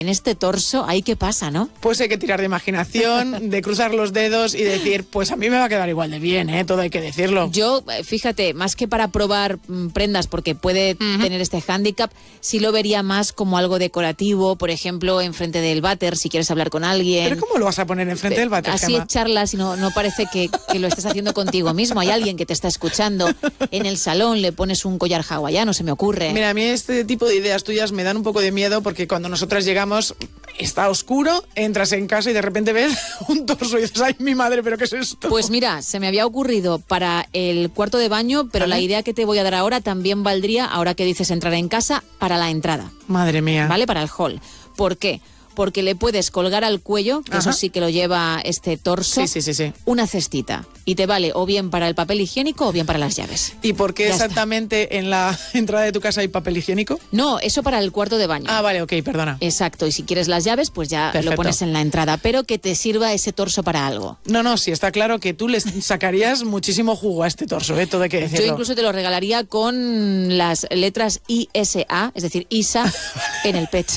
en este torso, ¿ahí qué pasa, no? Pues hay que tirar de imaginación, de cruzar los dedos y decir, pues a mí me va a quedar igual de bien, todo hay que decirlo. Yo, fíjate, más que para probar prendas, porque puede tener este hándicap, sí lo vería más como algo decorativo, por ejemplo, enfrente del váter, si quieres hablar con alguien. ¿Pero cómo lo vas a poner enfrente del váter, Así Gemma? charlas y no parece que lo estés haciendo contigo mismo. Hay alguien que te está escuchando. En el salón le pones un collar hawaiano, se me ocurre. Mira, a mí este tipo de ideas tuyas me dan un poco de miedo porque cuando nosotras llegamos está oscuro, entras en casa y de repente ves un torso y dices, ¡ay, mi madre, pero qué es esto! Pues mira, se me había ocurrido para el cuarto de baño, pero la idea que te voy a dar ahora también valdría, ahora que dices entrar en casa, para la entrada. Madre mía. ¿Vale? Para el hall. ¿Por qué? Porque le puedes colgar al cuello, que eso sí que lo lleva este torso, sí. una cestita. Y te vale o bien para el papel higiénico o bien para las llaves. ¿Y por qué Ya exactamente en la entrada de tu casa hay papel higiénico? No, eso para el cuarto de baño. Ah, vale, ok, perdona. Exacto, y si quieres las llaves, pues ya Perfecto. lo pones en la entrada, pero que te sirva ese torso para algo. No, sí, está claro que tú le sacarías muchísimo jugo a este torso, todo hay que decirlo. Yo incluso te lo regalaría con las letras ISA, es decir, ISA, en el pecho.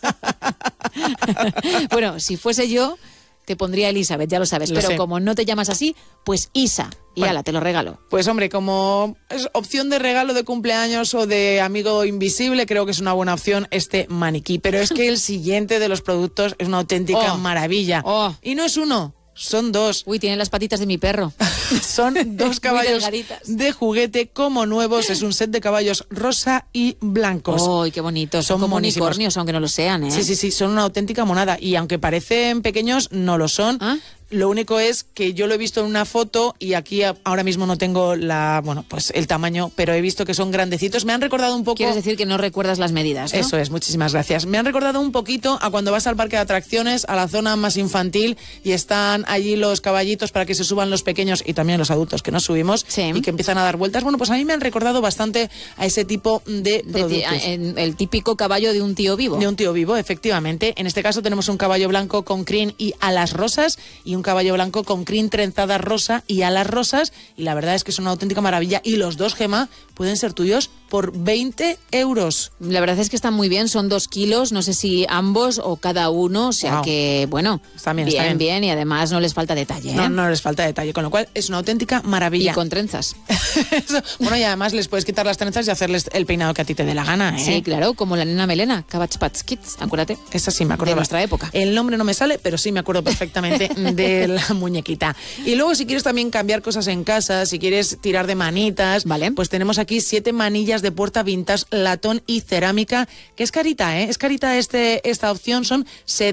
Bueno, si fuese yo, te pondría Elizabeth, ya lo sabes, pero sé. como no te llamas así, pues Isa, y Bueno. ala, te lo regalo. Pues hombre, como es opción de regalo de cumpleaños o de amigo invisible, creo que es una buena opción este maniquí. Pero es que el siguiente de los productos es una auténtica maravilla. Y no es uno, son dos. Uy, tienen las patitas de mi perro. Son dos caballos delgaditas. de juguete como nuevos. Es un set de caballos rosa y blancos. ¡Ay, qué bonitos! Son como monísimos. unicornios, aunque no lo sean, ¿eh? Sí, son una auténtica monada. Y aunque parecen pequeños, no lo son. ¿Ah? Lo único es que yo lo he visto en una foto y aquí ahora mismo no tengo el tamaño, pero he visto que son grandecitos. Me han recordado un poco... Quieres decir que no recuerdas las medidas, ¿no? Eso es, muchísimas gracias. Me han recordado un poquito a cuando vas al parque de atracciones, a la zona más infantil, y están allí los caballitos para que se suban los pequeños y también los adultos que nos subimos y que empiezan a dar vueltas. Bueno, pues a mí me han recordado bastante a ese tipo de productos. El típico caballo de un tío vivo. De un tío vivo, efectivamente. En este caso tenemos un caballo blanco con crin y alas rosas y un caballo blanco con crin trenzada rosa y alas rosas, y la verdad es que es una auténtica maravilla, y los dos, Gemma, pueden ser tuyos por 20 euros. La verdad es que están muy bien, son 2 kilos, no sé si ambos o cada uno, o sea que, bueno, está bien, y además no les falta detalle, ¿eh? No les falta detalle, con lo cual es una auténtica maravilla. Y con trenzas. Bueno, y además les puedes quitar las trenzas y hacerles el peinado que a ti te dé la gana, ¿eh? Sí, claro, como la nena Melena, Cabbage Patch Kids, acuérdate. Esa sí me acuerdo. De nuestra época. El nombre no me sale, pero sí me acuerdo perfectamente de la muñequita. Y luego, si quieres también cambiar cosas en casa, si quieres tirar de manitas, vale, pues tenemos aquí 7 manillas de puerta vintage, latón y cerámica, que es carita, ¿eh? Es carita esta opción, son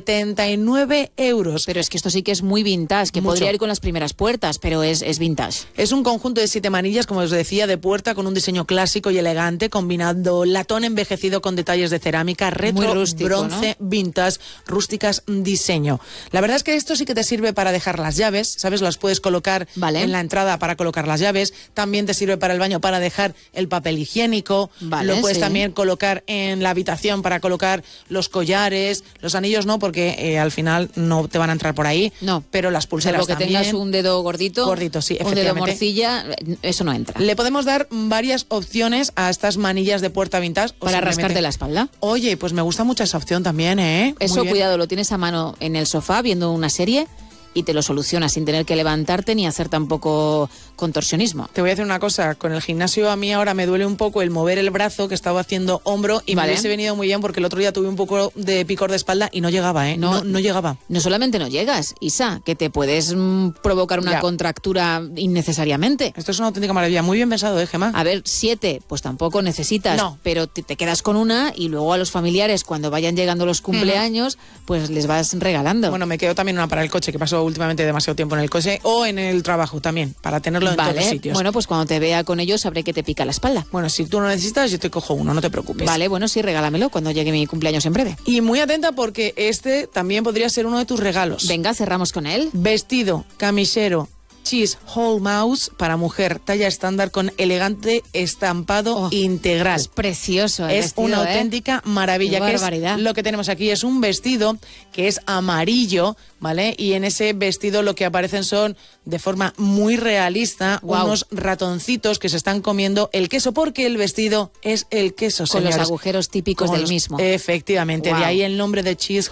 79 euros. Pero es que esto sí que es muy vintage, que podría ir con las primeras puertas, pero es vintage. Es un conjunto de 7 manillas, como os decía, de puerta con un diseño clásico y elegante, combinando latón envejecido con detalles de cerámica, retro, rústico, bronce, ¿no? vintage, rústicas diseño. La verdad es que esto sí que te sirve para dejar las llaves, ¿sabes? Las puedes colocar en la entrada para colocar las llaves. También te sirve para el baño para dejar el papel higiénico. Lo puedes también colocar en la habitación para colocar los collares, los anillos no, porque al final no te van a entrar por ahí. No. Pero las pulseras Salvo que también. tengas un dedo gordito. Gordito, sí, un dedo efectivamente. morcilla, eso no entra. Le podemos dar varias opciones a estas manillas de puerta vintage. Para rascarte la espalda. Oye, pues me gusta mucho esa opción también, ¿eh? Eso, cuidado, lo tienes a mano en el sofá viendo una serie y te lo solucionas sin tener que levantarte ni hacer tampoco contorsionismo. Te voy a decir una cosa, con el gimnasio a mí ahora me duele un poco el mover el brazo, que estaba haciendo hombro, y me hubiese venido muy bien porque el otro día tuve un poco de picor de espalda y no llegaba, ¿eh? No llegaba. No solamente no llegas, Isa, que te puedes provocar una contractura innecesariamente. Esto es una auténtica maravilla, muy bien pensado, Gemma. A ver, 7, pues tampoco necesitas, pero te quedas con una y luego a los familiares, cuando vayan llegando los cumpleaños, pues les vas regalando. Bueno, me quedo también una para el coche, que pasó últimamente demasiado tiempo en el coche, o en el trabajo también, para tenerlo en todos sitios. Bueno, pues cuando te vea con ellos sabré que te pica la espalda. Bueno, si tú no necesitas, yo te cojo uno, no te preocupes. Vale, bueno, sí, regálamelo cuando llegue mi cumpleaños en breve. Y muy atenta porque este también podría ser uno de tus regalos. Venga, cerramos con él. Vestido, camisero, Cheese Whole Mouse para mujer, talla estándar con elegante estampado integral. Es precioso. Es vestido, una auténtica maravilla. Qué barbaridad. Lo que tenemos aquí es un vestido que es amarillo, ¿vale? Y en ese vestido lo que aparecen son, de forma muy realista, unos ratoncitos que se están comiendo el queso, porque el vestido es el queso, con señores. los agujeros típicos del mismo. Efectivamente, de ahí el nombre de Cheese